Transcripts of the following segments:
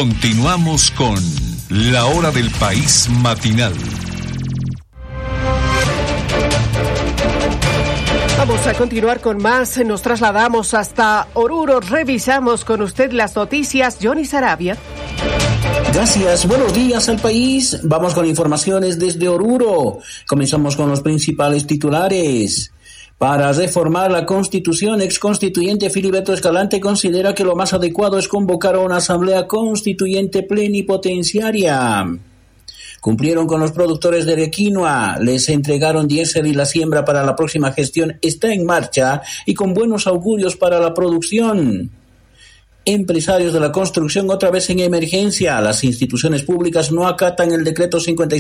Continuamos con La Hora del País Matinal. Vamos a continuar con más. Nos trasladamos hasta Oruro. Revisamos con usted las noticias. Johnny Sarabia. Gracias. Buenos días al país. Vamos con informaciones desde Oruro. Comenzamos con los principales titulares. Para reformar la Constitución, exconstituyente Filiberto Escalante considera que lo más adecuado es convocar a una asamblea constituyente plenipotenciaria. Cumplieron con los productores de quinoa, les entregaron diésel y la siembra para la próxima gestión está en marcha y con buenos augurios para la producción. Empresarios de la construcción otra vez en emergencia. Las instituciones públicas no acatan el decreto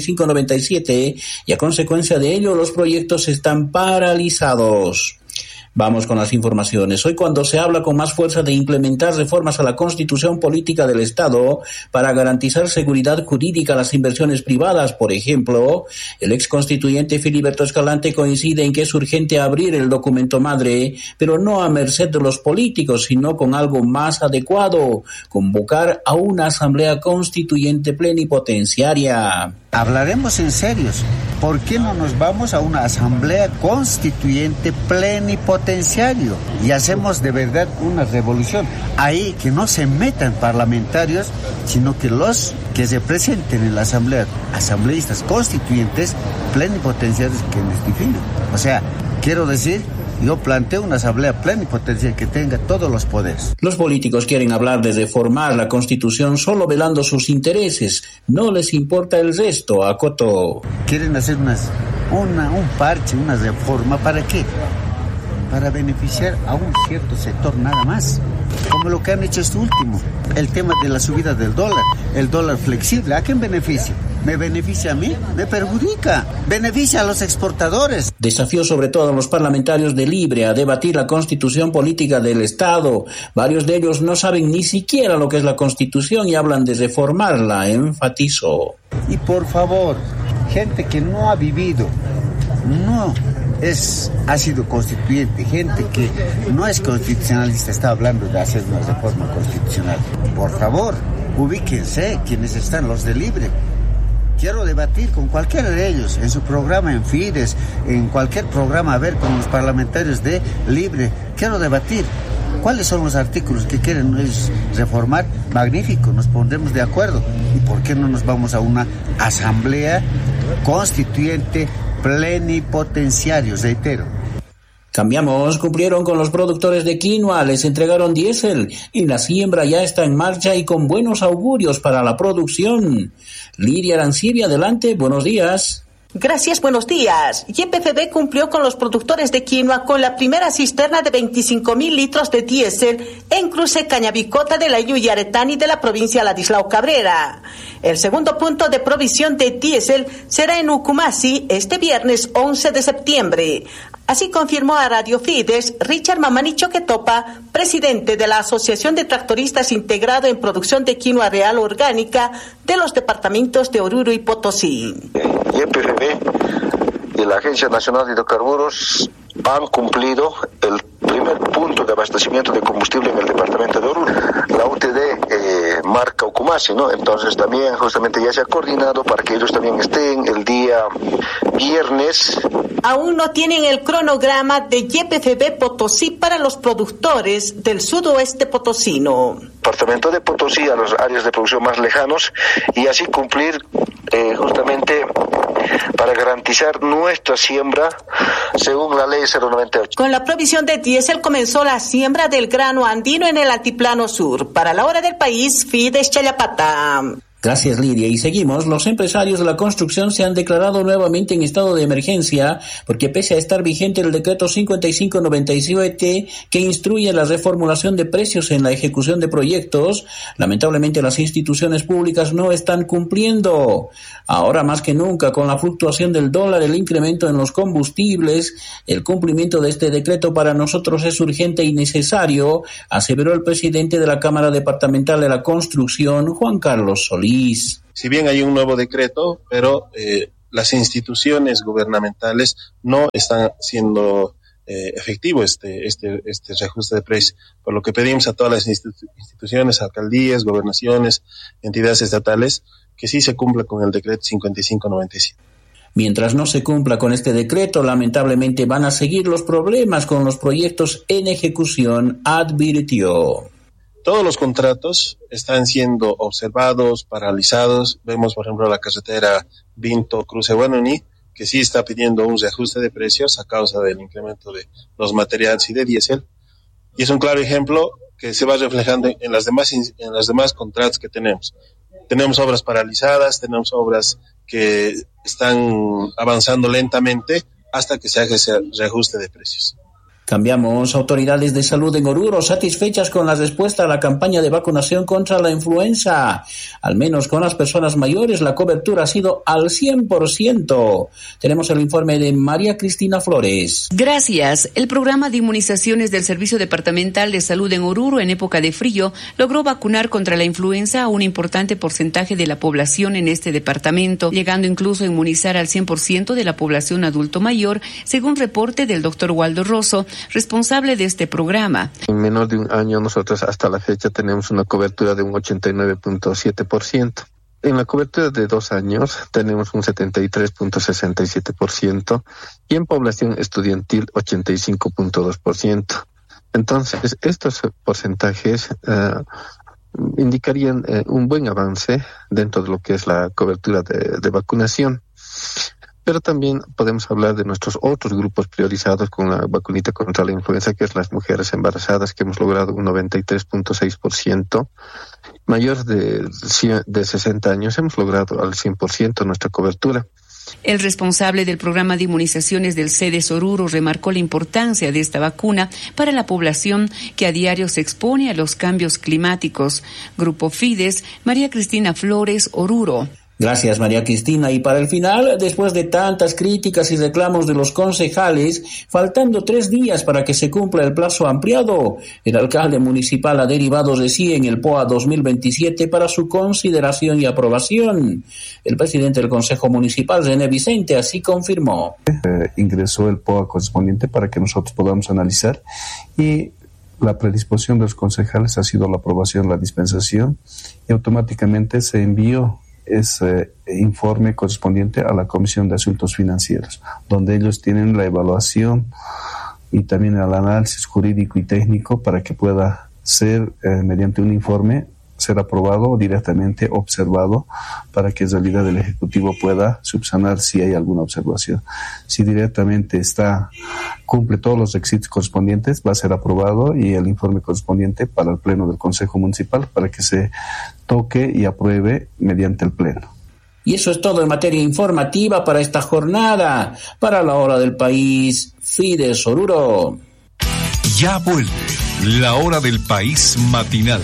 5597 y a consecuencia de ello los proyectos están paralizados. Vamos con las informaciones. Hoy, cuando se habla con más fuerza de implementar reformas a la Constitución Política del Estado para garantizar seguridad jurídica a las inversiones privadas, por ejemplo, el exconstituyente Filiberto Escalante coincide en que es urgente abrir el documento madre, pero no a merced de los políticos, sino con algo más adecuado: convocar a una asamblea constituyente plenipotenciaria. Hablaremos en serios. ¿Por qué no nos vamos a una asamblea constituyente plenipotenciario y hacemos de verdad una revolución? Ahí que no se metan parlamentarios, sino que los que se presenten en la asamblea, asambleístas constituyentes plenipotenciarios, que les definen. O sea, quiero decir, yo planteo una asamblea plenipotenciaria que tenga todos los poderes. Los políticos quieren hablar de reformar la Constitución solo velando sus intereses. No les importa el resto, acotó. Quieren hacer un parche, una reforma, ¿para qué? Para beneficiar a un cierto sector nada más. Como lo que han hecho este último. El tema de la subida del dólar, el dólar flexible, ¿a quién beneficia? ¿Me beneficia a mí? ¿Me perjudica? ¿Beneficia a los exportadores? Desafió sobre todo a los parlamentarios de Libre a debatir la Constitución Política del Estado. Varios de ellos no saben ni siquiera lo que es la Constitución y hablan de reformarla, enfatizó. Y por favor, gente que no ha vivido, ha sido constituyente, gente que no es constitucionalista, está hablando de hacer una reforma constitucional. Por favor, ubíquense quienes están, los de Libre. Quiero debatir con cualquiera de ellos, en su programa, en Fides, en cualquier programa, a ver, con los parlamentarios de Libre. Quiero debatir cuáles son los artículos que quieren reformar. Magnífico, nos pondremos de acuerdo. ¿Y por qué no nos vamos a una asamblea constituyente plenipotenciaria, reitero? Cambiamos. Cumplieron con los productores de quinoa, les entregaron diésel y la siembra ya está en marcha y con buenos augurios para la producción. Lidia Arancibia, adelante, buenos días. Gracias, buenos días. YPFB cumplió con los productores de quinoa con la primera cisterna de 25.000 litros de diésel en Cruce Cañabicota de la Yuyaretani de la provincia Ladislao Cabrera. El segundo punto de provisión de diésel será en Ucumasi este viernes 11 de septiembre. Así confirmó a Radio Fides Richard Mamani Choquetopa, presidente de la Asociación de Tractoristas integrado en producción de quinoa real orgánica de los departamentos de Oruro y Potosí. YPFB y la Agencia Nacional de Hidrocarburos han cumplido el primer punto de abastecimiento de combustible en el departamento de Oruro. La UTD marca Ucumasi, ¿no? Entonces también justamente ya se ha coordinado para que ellos también estén el día viernes. Aún no tienen el cronograma de YPFB Potosí para los productores del sudoeste potosino. Departamento de Potosí a las áreas de producción más lejanos y así cumplir justamente para garantizar nuestra siembra según la ley 098. Con la provisión de diésel comenzó la siembra del grano andino en el altiplano sur. Para la Hora del País, Fides Chayapata. Gracias, Lidia. Y seguimos. Los empresarios de la construcción se han declarado nuevamente en estado de emergencia porque pese a estar vigente el decreto 5597 que instruye la reformulación de precios en la ejecución de proyectos, lamentablemente las instituciones públicas no están cumpliendo. Ahora más que nunca, con la fluctuación del dólar, el incremento en los combustibles, el cumplimiento de este decreto para nosotros es urgente y necesario, aseveró el presidente de la Cámara Departamental de la Construcción, Juan Carlos Solís. Si bien hay un nuevo decreto, pero las instituciones gubernamentales no están siendo efectivo este reajuste de precios, por lo que pedimos a todas las instituciones, alcaldías, gobernaciones, entidades estatales, que sí se cumpla con el decreto 5597. Mientras no se cumpla con este decreto, lamentablemente van a seguir los problemas con los proyectos en ejecución, advirtió. Todos los contratos están siendo observados, paralizados. Vemos, por ejemplo, la carretera Vinto-Cruce-Guanoní, que sí está pidiendo un reajuste de precios a causa del incremento de los materiales y de diésel. Y es un claro ejemplo que se va reflejando en las demás contratos que tenemos. Tenemos obras paralizadas, tenemos obras que están avanzando lentamente hasta que se haga ese reajuste de precios. Cambiamos. Autoridades de salud en Oruro satisfechas con la respuesta a la campaña de vacunación contra la influenza. Al menos con las personas mayores la cobertura ha sido al 100%. Tenemos el informe de María Cristina Flores. Gracias. El programa de inmunizaciones del Servicio Departamental de Salud en Oruro en época de frío logró vacunar contra la influenza a un importante porcentaje de la población en este departamento, llegando incluso a inmunizar al 100% de la población adulto mayor, según reporte del doctor Waldo Rosso, responsable de este programa. En menos de un año nosotros hasta la fecha tenemos una cobertura de un 89.7%. En la cobertura de 2 años tenemos un 73.67% y en población estudiantil 85.2%. Entonces, estos porcentajes indicarían un buen avance dentro de lo que es la cobertura de vacunación. Pero también podemos hablar de nuestros otros grupos priorizados con la vacunita contra la influenza, que es las mujeres embarazadas, que hemos logrado un 93.6%. Mayores de 60 años hemos logrado al 100% nuestra cobertura. El responsable del programa de inmunizaciones del CEDES Oruro remarcó la importancia de esta vacuna para la población que a diario se expone a los cambios climáticos. Grupo Fides, María Cristina Flores, Oruro. Gracias, María Cristina. Y para el final, después de tantas críticas y reclamos de los concejales, faltando 3 días para que se cumpla el plazo ampliado, el alcalde municipal ha derivado de sí en el POA 2027 para su consideración y aprobación. El presidente del Consejo Municipal, René Vicente, así confirmó. Ingresó el POA correspondiente para que nosotros podamos analizar y la predisposición de los concejales ha sido la aprobación, la dispensación, y automáticamente se envió ese informe correspondiente a la Comisión de Asuntos Financieros, donde ellos tienen la evaluación y también el análisis jurídico y técnico para que pueda ser, mediante un informe, ser aprobado o directamente observado para que en realidad el Ejecutivo pueda subsanar si hay alguna observación. Si directamente cumple todos los requisitos correspondientes, va a ser aprobado y el informe correspondiente para el Pleno del Consejo Municipal para que se toque y apruebe mediante el Pleno. Y eso es todo en materia informativa para esta jornada. Para la hora del país, Fides Oruro. Ya vuelve la hora del país matinal.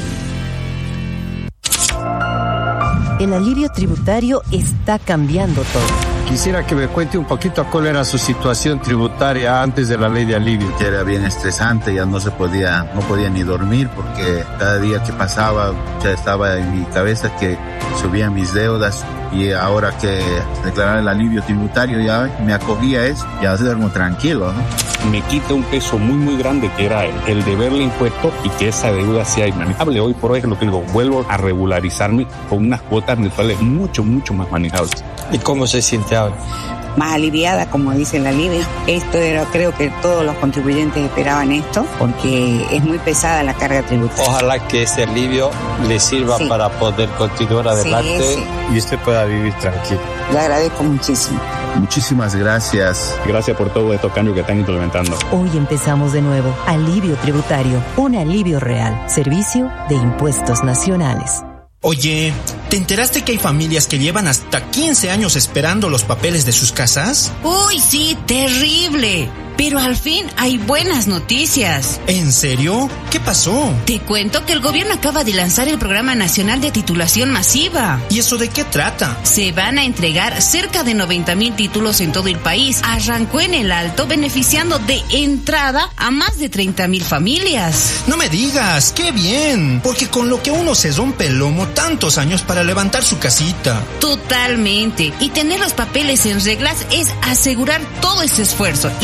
El alivio tributario está cambiando todo. Quisiera que me cuente un poquito cuál era su situación tributaria antes de la ley de alivio. Era bien estresante, ya no podía ni dormir porque cada día que pasaba ya estaba en mi cabeza que subían mis deudas, y ahora que declarar el alivio tributario ya me acogía eso, ya duermo tranquilo, ¿no? Me quita un peso muy grande que era el deberle impuesto y que esa deuda sea inmanejable. Hoy por hoy es lo que digo, vuelvo a regularizarme con unas cuotas mensuales mucho más manejables. ¿Y cómo se siente ahora? Más aliviada, como dice el alivio. Esto era, creo que todos los contribuyentes esperaban esto, porque es muy pesada la carga tributaria. Ojalá que ese alivio le sirva para poder continuar adelante y usted pueda vivir tranquilo. Le agradezco muchísimo. Muchísimas gracias. Gracias por todo estos cambios que están implementando. Hoy empezamos de nuevo. Alivio tributario. Un alivio real. Servicio de Impuestos Nacionales. Oye, ¿te enteraste que hay familias que llevan hasta 15 años esperando los papeles de sus casas? ¡Uy, sí! ¡Terrible! Pero al fin hay buenas noticias. ¿En serio? ¿Qué pasó? Te cuento que el gobierno acaba de lanzar el Programa Nacional de Titulación Masiva. ¿Y eso de qué trata? Se van a entregar cerca de 90,000 títulos en todo el país. Arrancó en el Alto, beneficiando de entrada a más de 30,000 familias. No me digas, ¡qué bien! Porque con lo que uno se rompe el lomo tantos años para levantar su casita. Totalmente. Y tener los papeles en reglas es asegurar todo ese esfuerzo y darle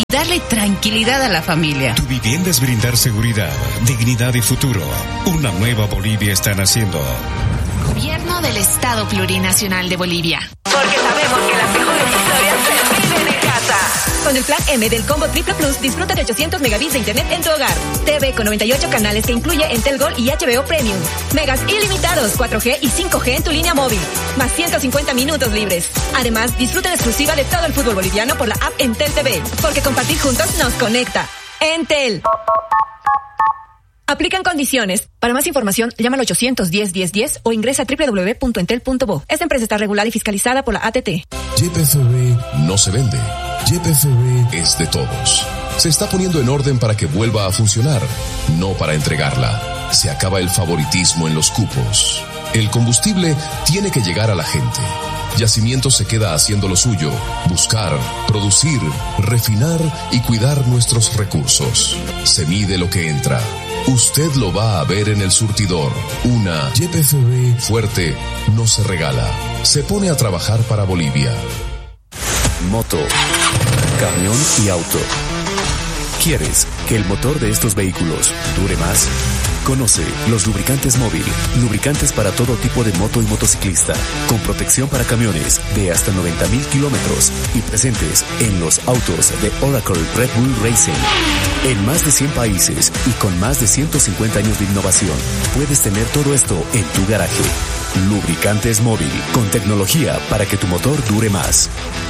tranquilidad a la familia. Tu vivienda es brindar seguridad, dignidad y futuro. Una nueva Bolivia está naciendo. Gobierno del Estado Plurinacional de Bolivia. Porque sabemos que las mejores historias se viven en casa. Con el plan M del Combo Triple Plus, disfruta de 800 megabits de internet en tu hogar. TV con 98 canales que incluye Entel Gold y HBO Premium. Megas ilimitados, 4G y 5G en tu línea móvil. Más 150 minutos libres. Además, disfruta en exclusiva de todo el fútbol boliviano por la app Entel TV. Porque compartir juntos nos conecta. Entel. Aplican condiciones. Para más información, llama al 810-1010 o ingresa a www.entel.bo. Esta empresa está regulada y fiscalizada por la ATT. YPFB no se vende. YPFB es de todos. Se está poniendo en orden para que vuelva a funcionar, no para entregarla. Se acaba el favoritismo en los cupos. El combustible tiene que llegar a la gente. Yacimientos se queda haciendo lo suyo: buscar, producir, refinar y cuidar nuestros recursos. Se mide lo que entra. Usted lo va a ver en el surtidor. Una YPFB fuerte no se regala. Se pone a trabajar para Bolivia. Moto, camión y auto. ¿Quieres que el motor de estos vehículos dure más? Conoce los lubricantes móvil, lubricantes para todo tipo de moto y motociclista, con protección para camiones de hasta 90,000 kilómetros y presentes en los autos de Oracle Red Bull Racing. En más de 100 países y con más de 150 años de innovación, puedes tener todo esto en tu garaje. Lubricantes móvil, con tecnología para que tu motor dure más.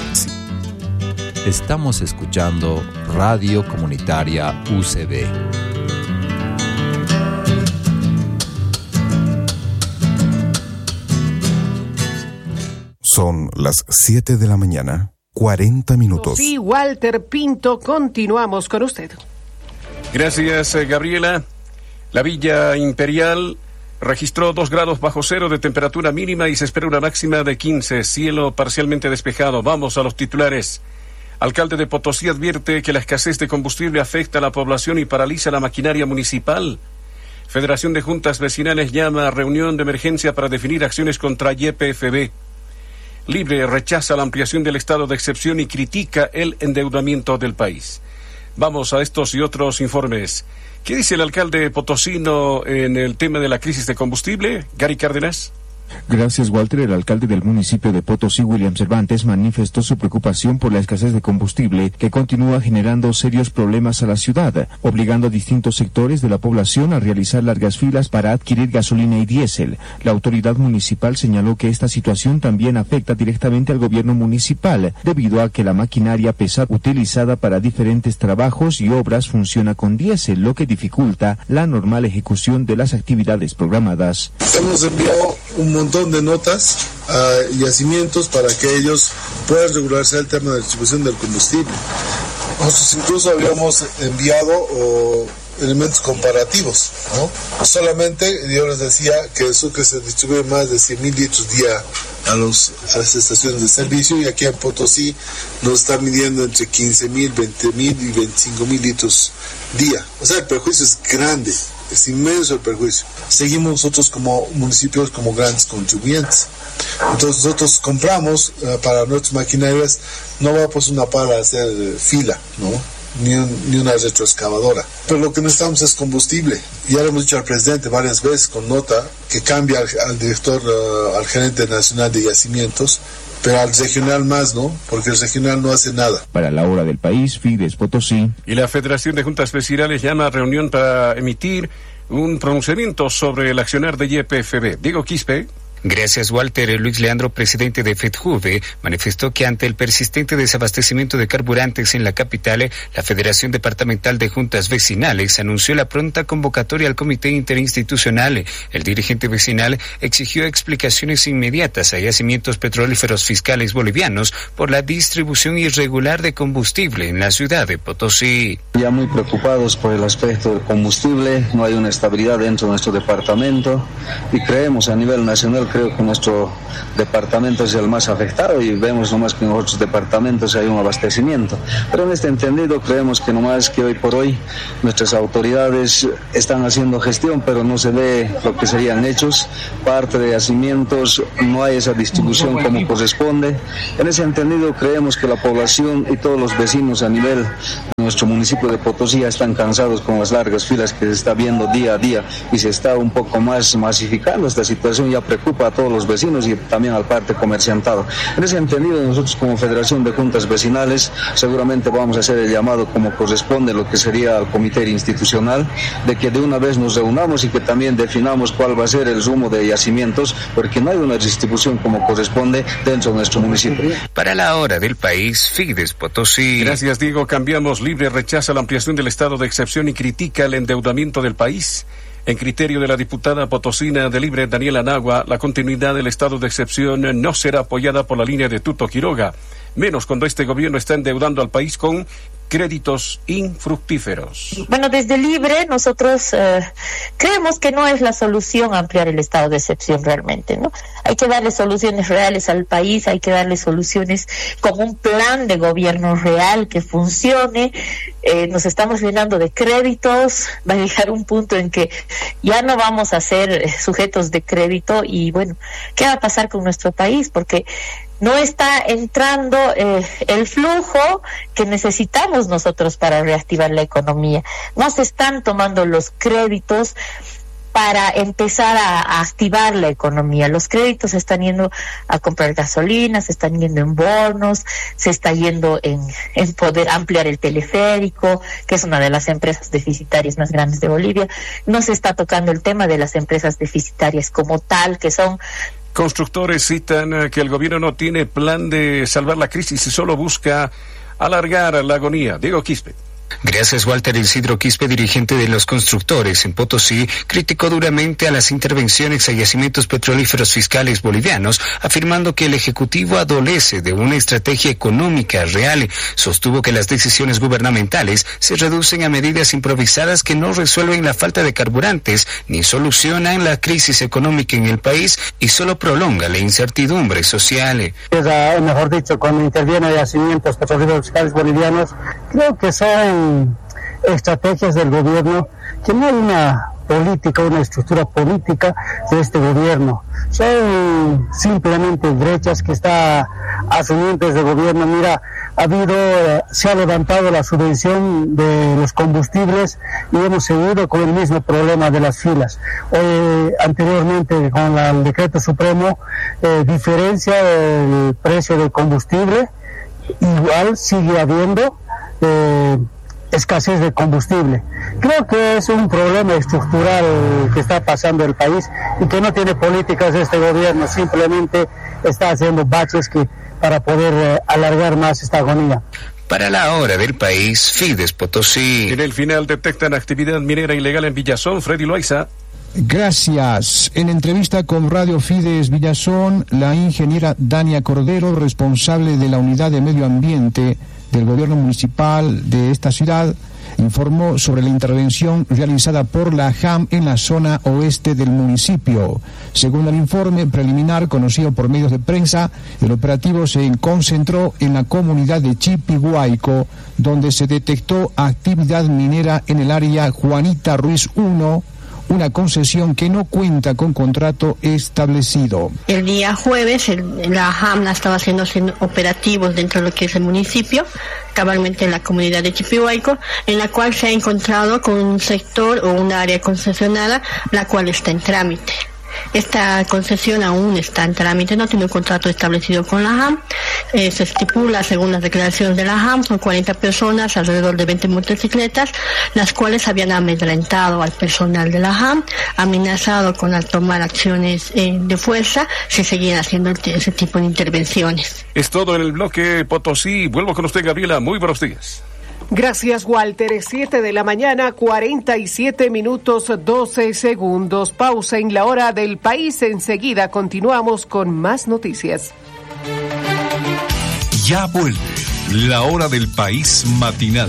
Estamos escuchando Radio Comunitaria UCB. Son las 7 de la mañana, 40 minutos. Sí, Walter Pinto, continuamos con usted. Gracias, Gabriela. La Villa Imperial registró 2 grados bajo cero de temperatura mínima y se espera una máxima de 15. Cielo parcialmente despejado. Vamos a los titulares. Alcalde de Potosí advierte que la escasez de combustible afecta a la población y paraliza la maquinaria municipal. Federación de Juntas Vecinales llama a reunión de emergencia para definir acciones contra YPFB. Libre rechaza la ampliación del estado de excepción y critica el endeudamiento del país. Vamos a estos y otros informes. ¿Qué dice el alcalde potosino en el tema de la crisis de combustible? Gary Cárdenas. Gracias, Walter. El alcalde del municipio de Potosí, William Cervantes, manifestó su preocupación por la escasez de combustible que continúa generando serios problemas a la ciudad, obligando a distintos sectores de la población a realizar largas filas para adquirir gasolina y diésel. La autoridad municipal señaló que esta situación también afecta directamente al gobierno municipal, debido a que la maquinaria pesada utilizada para diferentes trabajos y obras funciona con diésel, lo que dificulta la normal ejecución de las actividades programadas. Hemos enviado un montón de notas a yacimientos para que ellos puedan regularse el tema de distribución del combustible. Nosotros incluso habíamos enviado elementos comparativos, ¿no? Solamente yo les decía que el Sucre se distribuye más de 100,000 litros día a las estaciones de servicio, y aquí en Potosí nos está midiendo entre 15,000, 20,000 y 25,000 litros día. O sea, el perjuicio es grande. Es inmenso el perjuicio. Seguimos nosotros como municipios como grandes contribuyentes. Entonces nosotros compramos para nuestras maquinarias, no va pues una pala a hacer fila, ¿no? Ni una retroexcavadora. Pero lo que necesitamos es combustible. Ya lo hemos dicho al presidente varias veces con nota que cambia al director, al gerente nacional de yacimientos, pero al regional más, ¿no? Porque el regional no hace nada. Para la hora del país, Fides Potosí. Y la Federación de Juntas Vecinales llama a reunión para emitir un pronunciamiento sobre el accionar de YPFB. Diego Quispe. Gracias, Walter. Luis Leandro, presidente de FEDJUVE, manifestó que ante el persistente desabastecimiento de carburantes en la capital, la Federación Departamental de Juntas Vecinales anunció la pronta convocatoria al Comité Interinstitucional. El dirigente vecinal exigió explicaciones inmediatas a yacimientos petrolíferos fiscales bolivianos por la distribución irregular de combustible en la ciudad de Potosí. Ya muy preocupados por el aspecto del combustible, no hay una estabilidad dentro de nuestro departamento y creemos a nivel nacional, creo que nuestro departamento es el más afectado y vemos nomás que en otros departamentos hay un abastecimiento. Pero en este entendido creemos que nomás que hoy por hoy nuestras autoridades están haciendo gestión, pero no se ve lo que serían hechos. Parte de yacimientos no hay esa distribución como corresponde. En ese entendido creemos que la población y todos los vecinos a nivel Nuestro municipio de Potosí ya están cansados con las largas filas que se está viendo día a día y se está un poco más masificando. Esta situación ya preocupa a todos los vecinos y también al parte comerciantado. En ese entendido, nosotros como Federación de Juntas Vecinales seguramente vamos a hacer el llamado como corresponde lo que sería al comité institucional, de que de una vez nos reunamos y que también definamos cuál va a ser el rumbo de yacimientos, porque no hay una distribución como corresponde dentro de nuestro municipio. Para la hora del país, Fides Potosí. Gracias, Diego. Cambiamos. Libre rechaza la ampliación del estado de excepción y critica el endeudamiento del país. En criterio de la diputada potosina de Libre, Daniela Nagua, la continuidad del estado de excepción no será apoyada por la línea de Tuto Quiroga, menos cuando este gobierno está endeudando al país con créditos infructíferos. Bueno, desde Libre nosotros creemos que no es la solución ampliar el estado de excepción realmente, ¿no? Hay que darle soluciones reales al país, hay que darle soluciones con un plan de gobierno real que funcione. Nos estamos llenando de créditos, va a llegar un punto en que ya no vamos a ser sujetos de crédito y bueno, ¿qué va a pasar con nuestro país? Porque no está entrando el flujo que necesitamos nosotros para reactivar la economía. No se están tomando los créditos para empezar a activar la economía. Los créditos se están yendo a comprar gasolina, se están yendo en bonos, se está yendo en poder ampliar el teleférico, que es una de las empresas deficitarias más grandes de Bolivia. No se está tocando el tema de las empresas deficitarias como tal, que son... Constructores citan que el gobierno no tiene plan de salvar la crisis y solo busca alargar la agonía. Diego Quispe. Gracias, Walter. Isidro Quispe, dirigente de los constructores en Potosí, criticó duramente a las intervenciones a yacimientos petrolíferos fiscales bolivianos, afirmando que el Ejecutivo adolece de una estrategia económica real. Sostuvo que las decisiones gubernamentales se reducen a medidas improvisadas que no resuelven la falta de carburantes ni solucionan la crisis económica en el país y solo prolonga la incertidumbre social. Mejor dicho, cuando intervienen yacimientos petrolíferos fiscales bolivianos, creo que son estrategias del gobierno, que no hay una política, una estructura política de este gobierno. Son simplemente brechas que está asumiendo desde el gobierno. Mira, se ha levantado la subvención de los combustibles y hemos seguido con el mismo problema de las filas. Anteriormente, con el decreto supremo, diferencia el precio del combustible, igual sigue habiendo escasez de combustible. Creo que es un problema estructural que está pasando el país y que no tiene políticas de este gobierno, simplemente está haciendo baches para poder alargar más esta agonía. Para la hora del país, Fides Potosí. En el final detectan actividad minera ilegal en Villazón. Freddy Loaiza. Gracias. En entrevista con Radio Fides Villazón, la ingeniera Dania Cordero, responsable de la unidad de medio ambiente del gobierno municipal de esta ciudad, informó sobre la intervención realizada por la JAM en la zona oeste del municipio. Según el informe preliminar conocido por medios de prensa, el operativo se concentró en la comunidad de Chipihuayco, donde se detectó actividad minera en el área Juanita Ruiz 1, una concesión que no cuenta con contrato establecido. El día jueves la JAM estaba haciendo operativos dentro de lo que es el municipio, cabalmente en la comunidad de Chipihuayco, en la cual se ha encontrado con un sector o un área concesionada, la cual está en trámite. Esta concesión aún está en trámite, no tiene un contrato establecido con la JAM. Se estipula, según las declaraciones de la JAM, son 40 personas, alrededor de 20 motocicletas, las cuales habían amedrentado al personal de la JAM, amenazado con tomar acciones de fuerza si seguían haciendo ese tipo de intervenciones. Es todo en el bloque Potosí. Vuelvo con usted, Gabriela. Muy buenos días. Gracias, Walter. 7 de la mañana, 47 minutos, 12 segundos. Pausa en la hora del país. Enseguida continuamos con más noticias. Ya vuelve la hora del país matinal.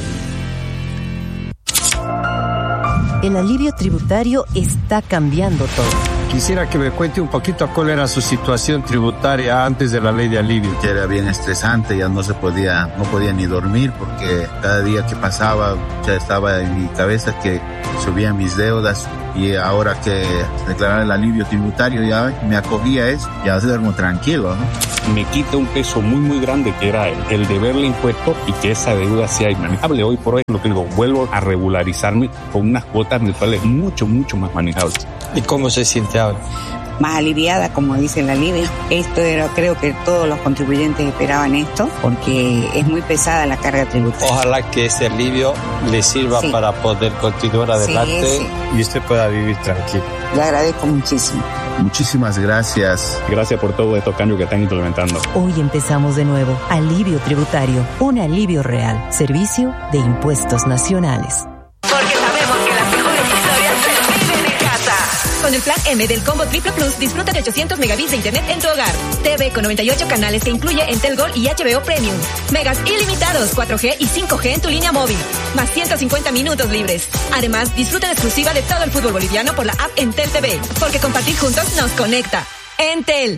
El alivio tributario está cambiando todo. Quisiera que me cuente un poquito cuál era su situación tributaria antes de la ley de alivio. Que era bien estresante, ya no podía ni dormir porque cada día que pasaba ya estaba en mi cabeza que subían mis deudas, y ahora que declarar el alivio tributario ya me acogía a eso, ya duermo tranquilo, ¿no? Me quita un peso muy grande que era el deberle impuesto y que esa deuda sea inmanejable. Hoy por hoy, lo que digo, vuelvo a regularizarme con unas cuotas mensuales mucho más manejables. ¿Y cómo se siente ahora? Más aliviada, como dice el alivio. Esto era, creo que todos los contribuyentes esperaban esto, porque es muy pesada la carga tributaria. Ojalá que este alivio le sirva para poder continuar adelante y usted pueda vivir tranquilo. Le agradezco muchísimo. Muchísimas gracias. Gracias por todo estos cambios que están implementando. Hoy empezamos de nuevo. Alivio tributario. Un alivio real. Servicio de Impuestos Nacionales. Porque sabemos que las mejores historias se viven en casa. Con el plan M del Combo Triple Plus, disfruta de 800 megabits de internet en tu hogar. TV con 98 canales que incluye Entel Gold y HBO Premium. Megas ilimitados, 4G y 5G en tu línea móvil. Más 150 minutos libres. Además, disfruta en exclusiva de todo el fútbol boliviano por la app Entel TV. Porque compartir juntos nos conecta. Entel.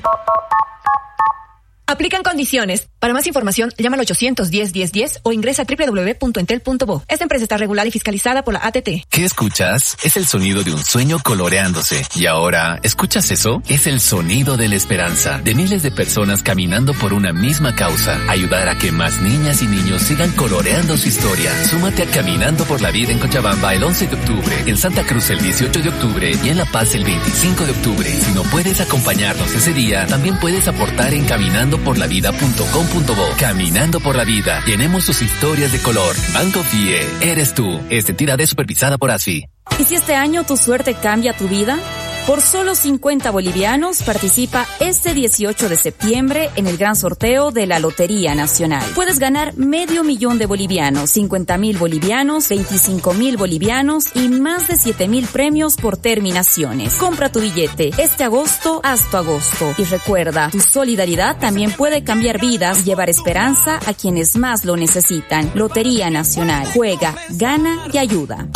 Aplican condiciones. Para más información, llama al 810-1010 o ingresa a www.entel.bo. Esta empresa está regulada y fiscalizada por la ATT. ¿Qué escuchas? Es el sonido de un sueño coloreándose. Y ahora, ¿escuchas eso? Es el sonido de la esperanza, de miles de personas caminando por una misma causa. Ayudar a que más niñas y niños sigan coloreando su historia. Súmate a Caminando por la Vida en Cochabamba el 11 de octubre, en Santa Cruz el 18 de octubre y en La Paz el 25 de octubre. Si no puedes acompañarnos ese día, también puedes aportar en caminandoporlavida.com.bo. Caminando por la Vida. Llenemos sus historias de color. Banco FIE. Eres tú. Esta entidad es supervisada por ASFI. ¿Y si este año tu suerte cambia tu vida? Por solo 50 bolivianos participa este 18 de septiembre en el gran sorteo de la Lotería Nacional. Puedes ganar 500.000 de bolivianos, 50.000 bolivianos, 25.000 bolivianos y más de 7.000 premios por terminaciones. Compra tu billete este agosto hasta agosto. Y recuerda, tu solidaridad también puede cambiar vidas y llevar esperanza a quienes más lo necesitan. Lotería Nacional. Juega, gana y ayuda.